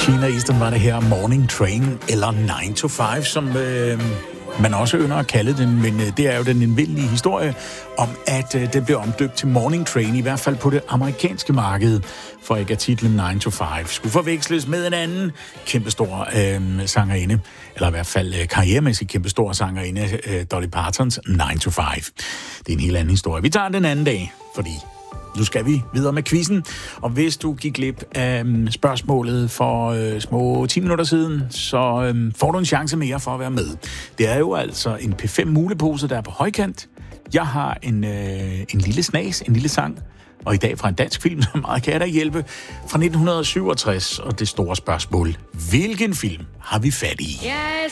Sheena Easton var det her Morning Train, eller 9 to 5, som man også ynder at kalde den, men det er jo den indvillige historie om, at det blev omdøbt til Morning Train, i hvert fald på det amerikanske marked, for ikke at titlen 9 to 5 skulle forveksles med en anden kæmpestor sangerinde, eller i hvert fald karrieremæssigt kæmpestor sangerinde, Dolly Partons 9 to 5. Det er en helt anden historie. Vi tager den anden dag, fordi nu skal vi videre med quizzen, og hvis du gik glip af spørgsmålet for små 10 minutter siden, så får du en chance mere for at være med. Det er jo altså en P5 mulepose, der er på højkant. Jeg har en lille snas, en lille sang, og i dag fra en dansk film, som meget kan dig hjælpe, fra 1967, og det store spørgsmål: hvilken film har vi fat i?